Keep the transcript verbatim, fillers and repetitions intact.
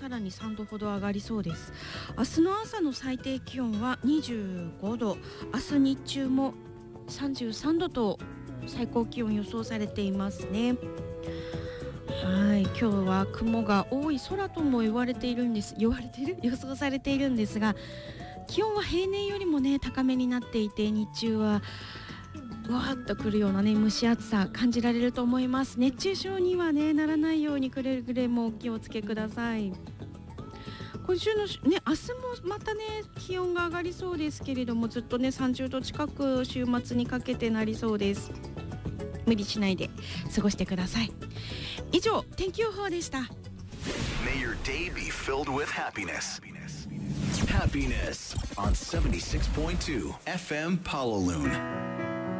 さらにさんどほど上がりそうです。明日の朝の最低気温はにじゅうごど、明日日中もさんじゅうさんどと最高気温予想されていますね。はい、今日は雲が多い空とも言われているんです言われている予想されているんですが、気温は平年よりもね高めになっていて、日中はわーっとくるようなね蒸し暑さ感じられると思います。熱中症にはねならないようにくれぐれもお気をつけください。今週のね明日もまたね気温が上がりそうですけれども、ずっとねさんじゅうど近く週末にかけてなりそうです。無理しないで過ごしてください。以上、天気予報でした。 May your day be filled with happiness. Happiness on seventy-six point two エフエム Palo Loon.